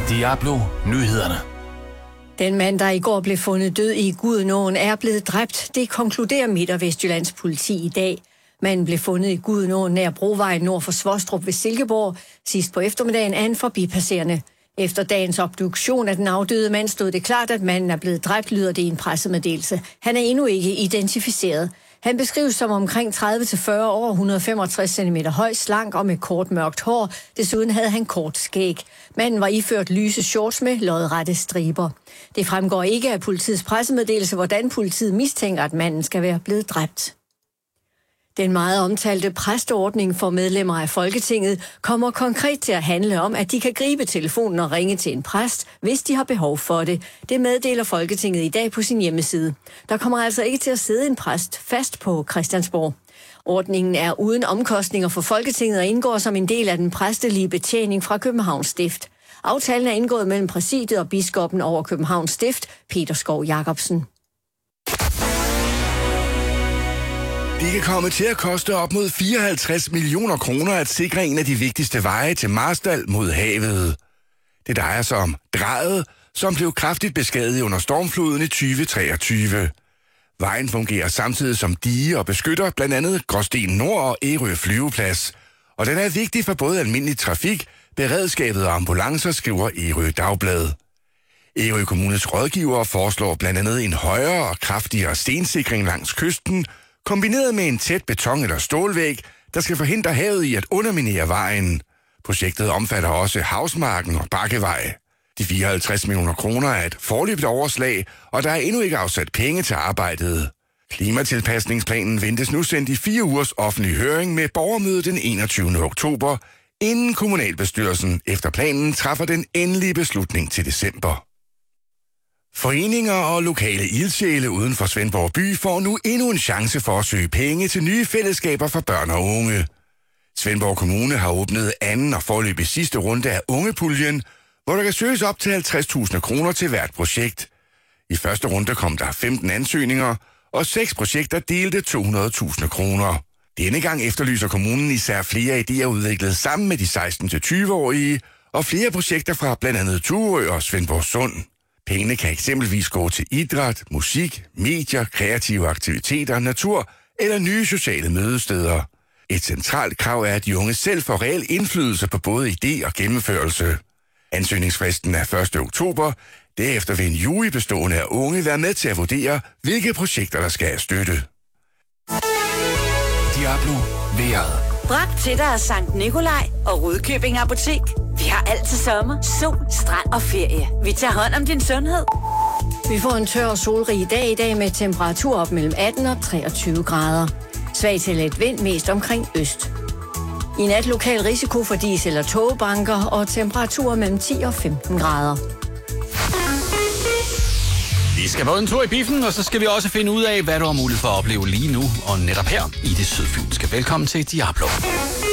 Diablo Nyhederne. Den mand, der i går blev fundet død i Gudenåen, er blevet dræbt. Det konkluderer Midt- og Vestjyllands politi i dag. Manden blev fundet i Gudenåen nær Brovejen nord for Svostrup ved Silkeborg. Sidst på eftermiddagen af en forbipasserende. Efter dagens obduktion af den afdøde mand stod det klart, at manden er blevet dræbt, lyder det i en pressemeddelelse. Han er endnu ikke identificeret. Han beskrives som omkring 30-40 år, 165 cm høj, slank og med kort mørkt hår. Desuden havde han kort skæg. Manden var iført lyse shorts med lodrette striber. Det fremgår ikke af politiets pressemeddelelse, hvordan politiet mistænker, at manden skal være blevet dræbt. Den meget omtalte præsteordning for medlemmer af Folketinget kommer konkret til at handle om, at de kan gribe telefonen og ringe til en præst, hvis de har behov for det. Det meddeler Folketinget i dag på sin hjemmeside. Der kommer altså ikke til at sidde en præst fast på Christiansborg. Ordningen er uden omkostninger for Folketinget og indgår som en del af den præstelige betjening fra Københavns Stift. Aftalen er indgået mellem præsidiet og biskoppen over Københavns Stift, Peter Skov Jacobsen. Det kan komme til at koste op mod 54 millioner kroner at sikre en af de vigtigste veje til Marstal mod havet. Det drejer sig om Drejet, som blev kraftigt beskadiget under stormfloden i 2023. Vejen fungerer samtidig som dige og beskytter blandt andet Gråsten Nord og Ærø flyveplads. Og den er vigtig for både almindelig trafik, beredskabet og ambulancer, skriver Ærø Dagblad. Ærø Kommunes rådgivere foreslår blandt andet en højere og kraftigere stensikring langs kysten, kombineret med en tæt beton- eller stålvæg, der skal forhindre havet i at underminere vejen. Projektet omfatter også Havsmarken og Bakkevej. De 54 millioner kroner er et foreløbigt overslag, og der er endnu ikke afsat penge til arbejdet. Klimatilpasningsplanen ventes nu sendt i 4 ugers offentlig høring med borgermøde den 21. oktober, inden kommunalbestyrelsen efter planen træffer den endelige beslutning til december. Foreninger og lokale ildsjæle uden for Svendborg by får nu endnu en chance for at søge penge til nye fællesskaber for børn og unge. Svendborg Kommune har åbnet anden og foreløbig sidste runde af Ungepuljen, hvor der kan søges op til 50.000 kroner til hvert projekt. I første runde kom der 15 ansøgninger, og 6 projekter delte 200.000 kroner. Denne gang efterlyser kommunen især flere idéer udviklet sammen med de 16-20-årige, og flere projekter fra blandt andet Turø og Svendborg Sund. Pengene kan eksempelvis gå til idræt, musik, medier, kreative aktiviteter, natur eller nye sociale mødesteder. Et centralt krav er, at de unge selv får reel indflydelse på både idé og gennemførelse. Ansøgningsfristen er 1. oktober. Derefter vil en jury bestående af unge være med til at vurdere, hvilke projekter der skal have støtte. Diablo vejret. Bragt til dig af Sankt Nikolaj og Rudkøbing Apotek. Vi har alt til sommer, sol, strand og ferie. Vi tager hånd om din sundhed. Vi får en tør og solrig dag i dag med temperatur op mellem 18 og 23 grader. Svag til let vind mest omkring øst. I nat lokal risiko for dis- eller tågebanker og temperaturer mellem 10 og 15 grader. Vi skal på en tur i biffen, og så skal vi også finde ud af, hvad du har mulighed for at opleve lige nu og netop her i det sydfynske. Velkommen til Diablo.